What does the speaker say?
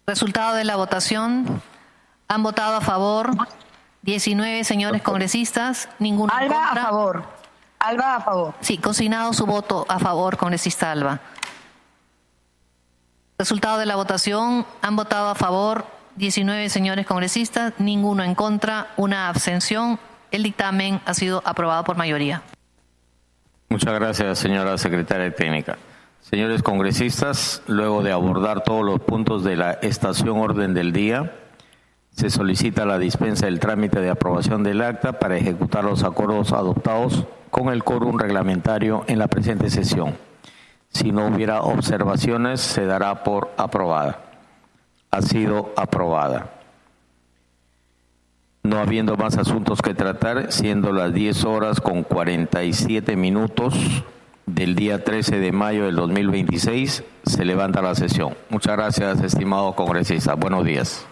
Resultado de la votación. Han votado a favor 19 señores congresistas, ninguno en Alba contra. a favor. Alba a favor. Sí, consignado su voto a favor, congresista Alba. Resultado de la votación. Han votado a favor 19 señores congresistas, ninguno en contra, una abstención. El dictamen ha sido aprobado por mayoría. Muchas gracias, señora secretaria técnica. Señores congresistas, luego de abordar todos los puntos de la estación orden del día, se solicita la dispensa del trámite de aprobación del acta para ejecutar los acuerdos adoptados con el quórum reglamentario en la presente sesión. Si no hubiera observaciones, se dará por aprobada. Ha sido aprobada. No habiendo más asuntos que tratar, siendo las 10:47 del día 13 de mayo del 2026, se levanta la sesión. Muchas gracias, estimados congresistas. Buenos días.